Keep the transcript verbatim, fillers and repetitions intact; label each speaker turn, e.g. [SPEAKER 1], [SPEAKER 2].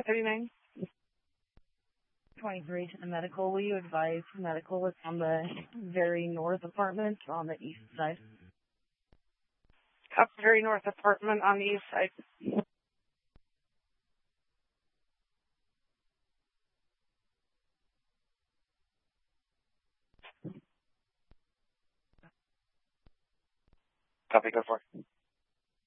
[SPEAKER 1] thirty-nine.
[SPEAKER 2] twenty-three to the medical. Will you advise medical is on the very north apartment on the east side?
[SPEAKER 1] Up very north apartment on the east side. Copy, go for it.